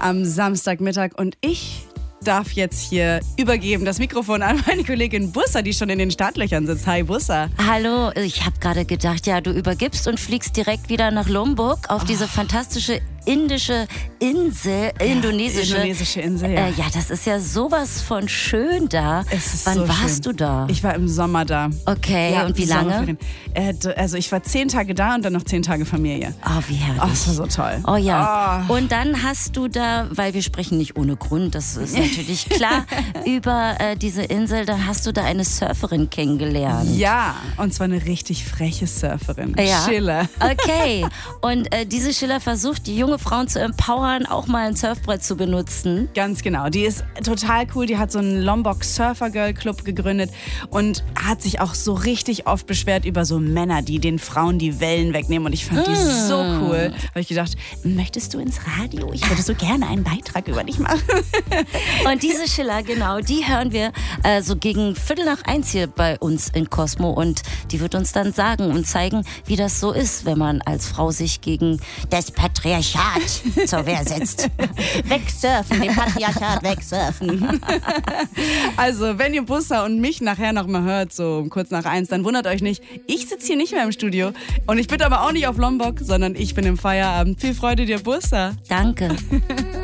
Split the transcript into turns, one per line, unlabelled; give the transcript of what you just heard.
am Samstagmittag und ich darf jetzt hier übergeben das Mikrofon an meine Kollegin Bussa, die schon in den Startlöchern sitzt. Hi Bussa.
Hallo, ich habe gerade gedacht, ja, du übergibst und fliegst direkt wieder nach Lombok auf diese fantastische indische Insel, indonesische
Insel, ja.
Ja, das ist ja sowas von schön da.
Es ist
Wann
so
warst
schön.
du da?
Ich war im Sommer da.
Okay,
Ja,
und wie lange?
Sommerferien. Also ich war 10 Tage da und dann noch 10 Tage Familie.
Oh, wie herrlich.
Oh, das war so toll.
Oh ja. Und dann hast du da, weil wir sprechen nicht ohne Grund, das ist natürlich klar, über diese Insel, dann hast du da eine Surferin kennengelernt.
Ja, und zwar eine richtig freche Surferin.
Ja.
Schiller.
Okay. Und diese Schiller versucht, die junge Frauen zu empowern, auch mal ein Surfbrett zu benutzen.
Ganz genau. Die ist total cool. Die hat so einen Lombok Surfer Girl Club gegründet und hat sich auch so richtig oft beschwert über so Männer, die den Frauen die Wellen wegnehmen. Und ich fand die so cool. Habe ich gedacht, möchtest du ins Radio? Ich würde so gerne einen Beitrag über dich machen.
Und diese Schiller, genau, die hören wir so gegen 1:15 hier bei uns in Cosmo. Und die wird uns dann sagen und zeigen, wie das so ist, wenn man als Frau sich gegen das Patriarchat zur Wehr setzt. Wegsurfen, den Patriarchat wegsurfen.
Also, wenn ihr Bussa und mich nachher noch mal hört, so um kurz nach 1, dann wundert euch nicht, ich sitze hier nicht mehr im Studio. Und ich bin aber auch nicht auf Lombok, sondern ich bin im Feierabend. Viel Freude dir, Bussa.
Danke.